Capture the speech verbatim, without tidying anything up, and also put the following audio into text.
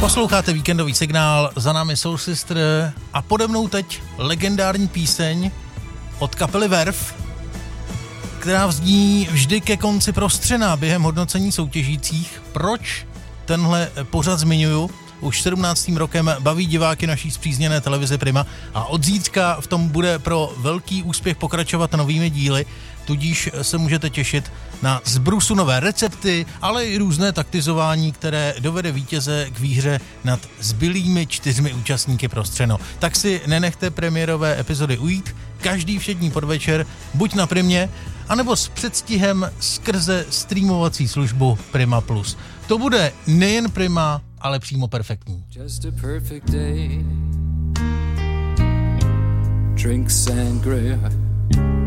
Posloucháte víkendový signál, za námi Soul Sister a pode mnou teď legendární píseň od kapely Verve, která vzní vždy ke konci prostřena během hodnocení soutěžících. Proč tenhle pořad zmiňuju? Už sedmnáctým rokem baví diváky naší spřízněné televize Prima a od zítřka v tom bude pro velký úspěch pokračovat novými díly, tudíž se můžete těšit na zbrusu nové recepty, ale i různé taktizování, které dovede vítěze k výhře nad zbylými čtyřmi účastníky prostřeno. Tak si nenechte premiérové epizody ujít, každý všední podvečer, buď na Primě, anebo s předstihem skrze streamovací službu Prima Plus. To bude nejen Prima, ale přímo perfektní. Just a perfect day. Drink sangria.